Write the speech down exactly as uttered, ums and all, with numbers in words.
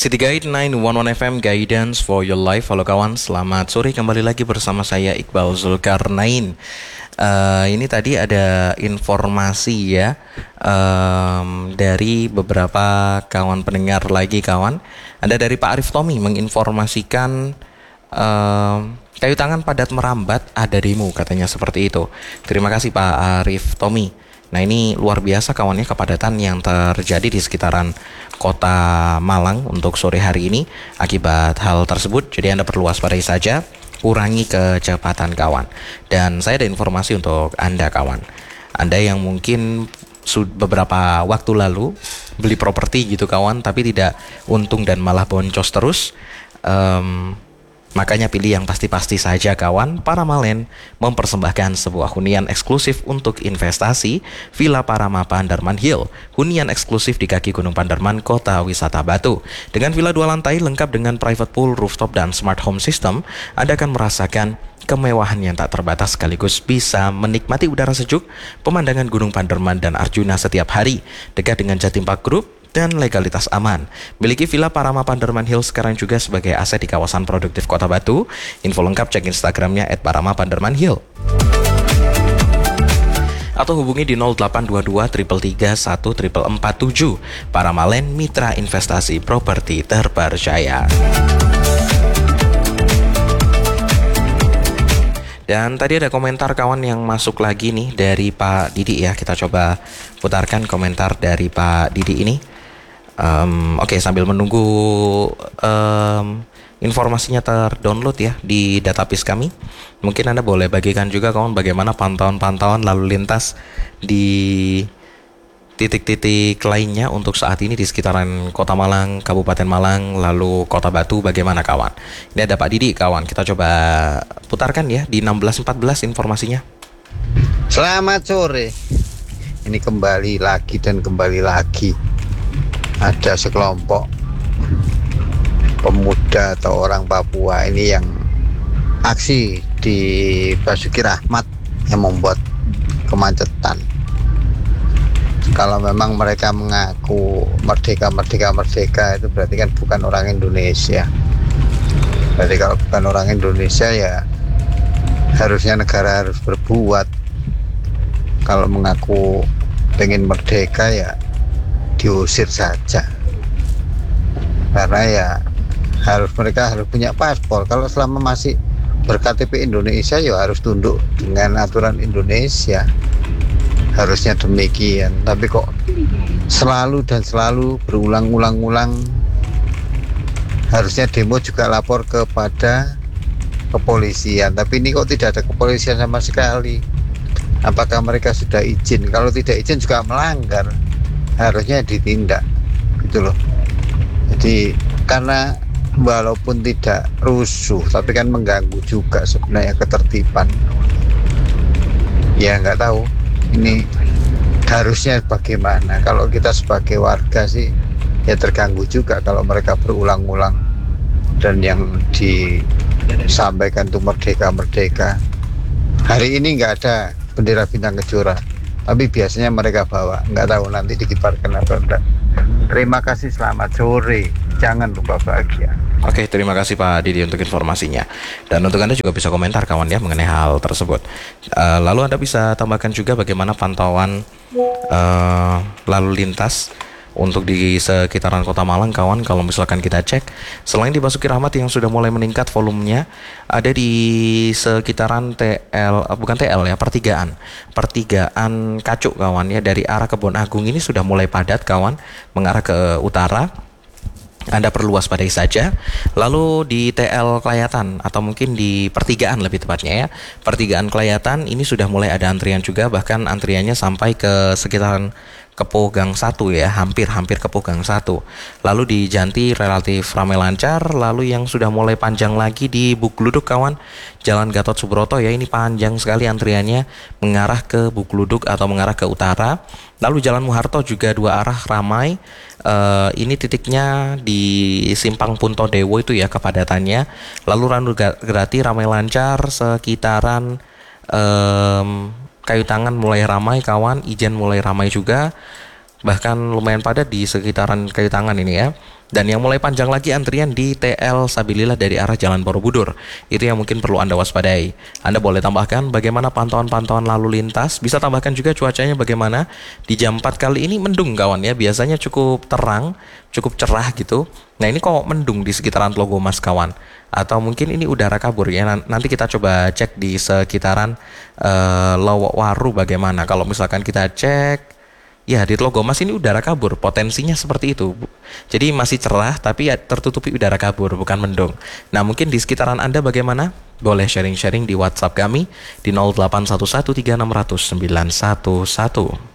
City Guide sembilan satu satu F M Guidance for Your Life. Halo kawan, selamat sore, kembali lagi bersama saya Iqbal Zulkarnain. uh, Ini tadi ada informasi ya, um, dari beberapa kawan pendengar lagi kawan. Ada dari Pak Arif Tommy menginformasikan um, kayu tangan padat merambat, ada demo katanya seperti itu. Terima kasih Pak Arif Tommy. Nah ini luar biasa kawannya kepadatan yang terjadi di sekitaran kota Malang untuk sore hari ini akibat hal tersebut. Jadi Anda perlu waspadai saja, kurangi kecepatan kawan. Dan saya ada informasi untuk Anda kawan. Anda yang mungkin beberapa waktu lalu beli properti gitu kawan, tapi tidak untung dan malah boncos terus. Um, Makanya pilih yang pasti-pasti saja kawan. Paramalen mempersembahkan sebuah hunian eksklusif untuk investasi, Villa Parama Panderman Hill. Hunian eksklusif di kaki Gunung Panderman, Kota Wisata Batu. Dengan villa dua lantai lengkap dengan private pool, rooftop, dan smart home system, Anda akan merasakan kemewahan yang tak terbatas sekaligus bisa menikmati udara sejuk, pemandangan Gunung Panderman dan Arjuna setiap hari, dekat dengan Jatim Park Group, dan legalitas aman. Miliki Villa Parama Panderman Hill sekarang juga sebagai aset di kawasan produktif Kota Batu. Info lengkap cek Instagramnya et parama panderman hill atau hubungi di nol delapan dua dua tiga tiga satu empat empat tujuh. Paramalen, mitra investasi properti terpercaya. Dan tadi ada komentar kawan yang masuk lagi nih dari Pak Didi ya. Kita coba putarkan komentar dari Pak Didi ini. Um, Oke, okay, sambil menunggu um, informasinya terdownload ya di database kami, mungkin Anda boleh bagikan juga kawan bagaimana pantauan-pantauan lalu lintas di titik-titik lainnya untuk saat ini di sekitaran Kota Malang, Kabupaten Malang, lalu Kota Batu, bagaimana kawan. Ini ada Pak Didi kawan, kita coba putarkan ya di enam belas empat belas informasinya. Selamat sore. Ini kembali lagi dan kembali lagi ada sekelompok pemuda atau orang Papua ini yang aksi di Basuki Rahmat yang membuat kemacetan. Kalau memang mereka mengaku merdeka, merdeka, merdeka, itu berarti kan bukan orang Indonesia. Berarti kalau bukan orang Indonesia ya harusnya negara harus berbuat. Kalau mengaku pengen merdeka ya diusir saja. Karena ya harus mereka harus punya paspor. Kalau selama masih ber-K T P Indonesia ya harus tunduk dengan aturan Indonesia. Harusnya demikian. Tapi kok selalu dan selalu berulang-ulang-ulang. Harusnya demo juga lapor kepada kepolisian. Tapi ini kok tidak ada kepolisian sama sekali. Apakah mereka sudah izin? Kalau tidak izin juga melanggar, harusnya ditindak gitu loh. Jadi karena walaupun tidak rusuh tapi kan mengganggu juga sebenarnya ketertiban. Ya nggak tahu ini harusnya bagaimana. Kalau kita sebagai warga sih ya terganggu juga kalau mereka berulang-ulang dan yang disampaikan itu merdeka-merdeka. Hari ini nggak ada bendera bintang kejora, tapi biasanya mereka bawa. Nggak tahu nanti dikibarkan atau enggak. Terima kasih, selamat sore, jangan lupa bahagia. Oke, terima kasih Pak Didi untuk informasinya. Dan untuk Anda juga bisa komentar kawan ya mengenai hal tersebut. uh, Lalu Anda bisa tambahkan juga bagaimana pantauan uh, lalu lintas untuk di sekitaran Kota Malang kawan. Kalau misalkan kita cek, selain di Basuki Rahmat yang sudah mulai meningkat volumenya, ada di sekitaran T L, bukan T L ya, pertigaan pertigaan Kacuk kawan ya, dari arah Kebon Agung ini sudah mulai padat kawan mengarah ke utara. Anda perlu waspadai saja. Lalu di T L Kelayatan atau mungkin di pertigaan lebih tepatnya ya, pertigaan Kelayatan ini sudah mulai ada antrian juga, bahkan antriannya sampai ke sekitaran Kepo Gang satu ya, hampir-hampir Kepo Gang satu. Lalu di Janti relatif ramai lancar. Lalu yang sudah mulai panjang lagi di Bugluduk kawan, Jalan Gatot Subroto ya, ini panjang sekali antriannya mengarah ke Bugluduk atau mengarah ke utara. Lalu Jalan Muharto juga dua arah ramai. Uh, ini titiknya di Simpang Punto Dewo itu ya kepadatannya. Lalu Randugrati ramai lancar sekitaran um, Kayu Tangan mulai ramai kawan, Ijen mulai ramai juga. Bahkan lumayan padat di sekitaran Kayu Tangan ini ya. Dan yang mulai panjang lagi antrian di T L Sabilillah dari arah Jalan Borobudur. Itu yang mungkin perlu Anda waspadai. Anda boleh tambahkan bagaimana pantauan-pantauan lalu lintas. Bisa tambahkan juga cuacanya bagaimana. Di jam empat kali ini mendung kawan ya. Biasanya cukup terang, cukup cerah gitu. Nah ini kok mendung di sekitaran Tlogomas kawan. Atau mungkin ini udara kabur ya. Nanti kita coba cek di sekitaran uh, Lowokwaru bagaimana. Kalau misalkan kita cek, ya di Tlogomas ini udara kabur, potensinya seperti itu. Jadi masih cerah tapi ya tertutupi udara kabur, bukan mendung. Nah mungkin di sekitaran Anda bagaimana? Boleh sharing-sharing di WhatsApp kami di nol delapan satu satu tiga enam nol nol sembilan satu satu.